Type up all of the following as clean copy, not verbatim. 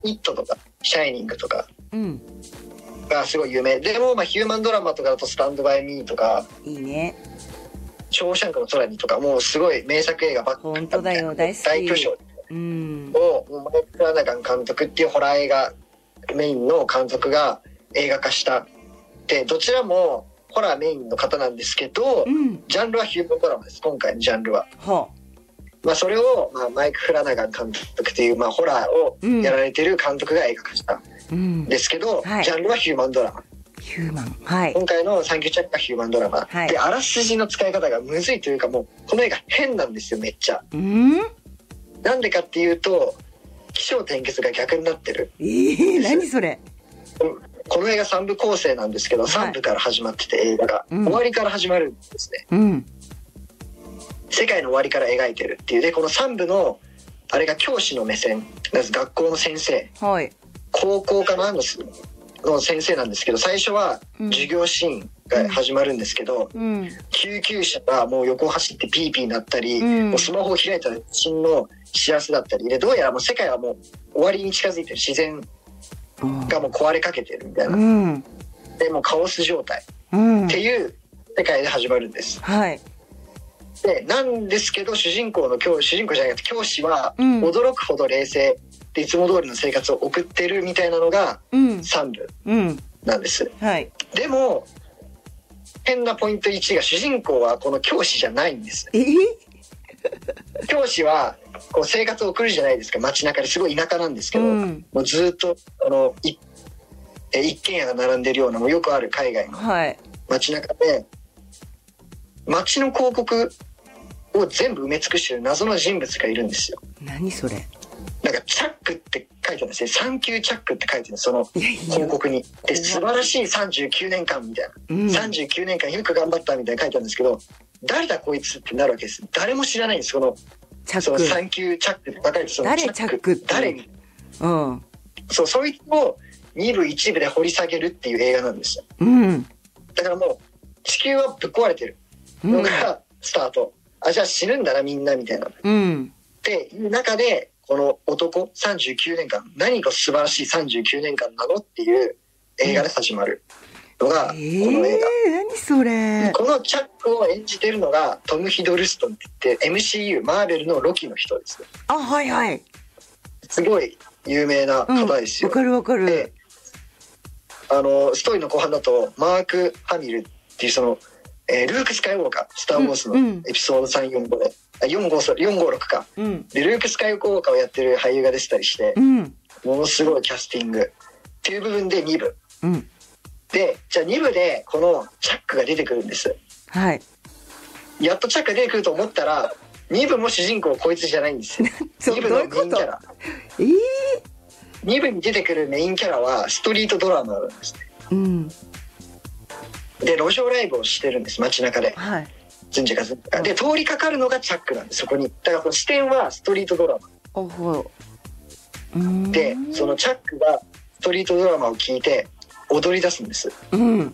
イットとかシャイニングとかうんがすごい有名でも、ヒューマンドラマとかだとスタンドバイミーとかいいね。 ショーシャンクの空にとかもうすごい名作映画ばっかり本当だよ、大好き。 大巨匠うんをマイク・フラナガン監督っていうホラー映画メインの監督が映画化したで、どちらもホラーメインの方なんですけど、 うんジャンルはヒューマンドラマです。今回のジャンルははそれを、マイク・フラナガン監督っていう、ホラーをやられてる監督が映画化したんうんですけど、 はいジャンルはヒューマンドラマ。 ヒューマンはい今回のサンキューチャックはヒューマンドラマ、 はいであらすじの使い方がむずいというか、もうこの映画変なんですよ。めっちゃうんなんでかっていうと起承転結が逆になってる。 何それ。 この映画3部構成なんですけど、3部から始まってて映画が、 うん終わりから始まるんですね。 うん世界の終わりから描いてるっていう。でこの3部のあれが教師の目線、学校の先生、 はい高校かなの先生なんですけど、最初は授業シーンが始まるんですけど、 うん救急車がもう横を走ってピーピーなったり、 うんもうスマホを開いたら地震の知らせだったりで、どうやらもう世界はもう終わりに近づいてる、自然がもう壊れかけてるみたいな、 うんでもうカオス状態うんっていう世界で始まるんです。 はいでなんですけど主人公じゃなくて教師はうん驚くほど冷静でいつも通りの生活を送ってるみたいなのがうん 3部うんなんです。 はいでも変なポイント1が、主人公はこの教師じゃないんです。教師はこう生活を送るじゃないですか。街中ですごい田舎なんですけど、 うんもうずっと一軒家が並んでるような、もうよくある海外のはい街中で、街の広告を全部埋め尽くしてる謎の人物がいるんですよ。 何それ。 なんかチャックって書いてあるんですね。サンキューチャックって書いてある、そのいやいや広告に。で素晴らしい39年間みたいな、 うん 39年間よく頑張ったみたいな書いてあるんですけど、誰だこいつってなるわけです。誰も知らないんです。そのチャックサンキューチャックって書かれて、その誰チャックって誰に、 うんそいつを2部1部で掘り下げるっていう映画なんですよ。 うんだからもう地球はぶっ壊れてるのがスタート、じゃあ死ぬんだなみんなみたいなうんっていう中で、この男39年間、何が素晴らしい39年間なのっていう映画で始まるのがこの映画、 何それ。 このチャックを演じてるのがトム・ヒドルストンって言って MCU マーベルのロキの人です。 あはいはいすごい有名な方ですよ。 わかるわかる。 でストーリーの後半だとマーク・ハミルっていうルーク・スカイウォーカー、スター・ウォーズのエピソード345で、456か、 うんでルーク・スカイウォーカーをやってる俳優が出てたりして、 うんものすごいキャスティングっていう部分で2部うんで、じゃあ2部でこのチャックが出てくるんです。 はいやっとチャックが出てくると思ったら、2部も主人公こいつじゃないんですよ。2部のメインキャラ、2部に出てくるメインキャラはストリートドラマーなんですね。 うんで路上ライブをしてるんです、街中で。 はいずんじゃかずんじゃかで通りかかるのがチャックなんです。そこにだからこの視点はストリートドラマおほで、そのチャックがストリートドラマを聞いて踊り出すんです。 うん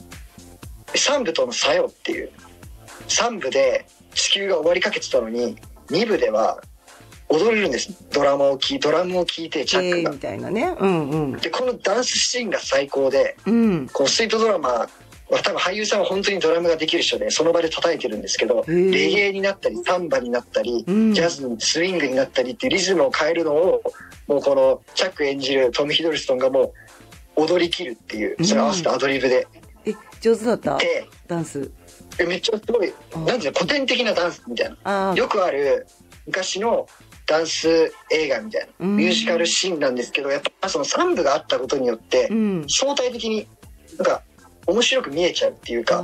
3部との作用っていう、3部で地球が終わりかけてたのに2部では踊れるんです。ドラムを聴いてチャックが、 みたいなね。うんうんでこのダンスシーンが最高で、 うんこのストリートドラマは多分俳優さんは本当にドラムができる人でその場で叩いてるんですけど、レゲエになったりサンバになったり、 うんジャズにスイングになったりっていうリズムを変えるのをもうこのチャック演じるトム・ヒドルストンがもう踊りきるっていう、それ合わせてアドリブで、 上手だったでダンス。 めっちゃすごいなんていうの、古典的なダンスみたいな、よくある昔のダンス映画みたいなミュージカルシーンなんですけど、やっぱその3部があったことによって相対的になんか面白く見えちゃうっていうか、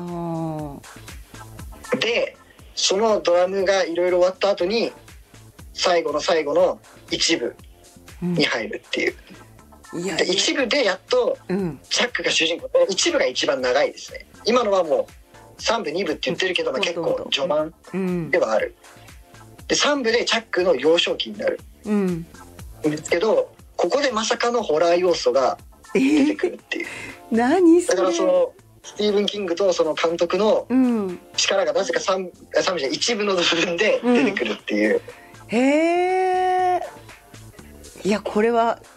でそのドラムがいろいろ終わった後に最後の最後の一部に入るっていう、で一部でやっとチャックが主人公で、一部が一番長いですね。今のはもう3部2部って言ってるけど、結構序盤ではある。で3部でチャックの幼少期になるんですけど、ここでまさかのホラー要素が出てくるっていう、 何それ。 だからそのスティーブン・キングとその監督の力がなぜか3部じゃ一部の部分で出てくるっていう、 へえ。いやこれは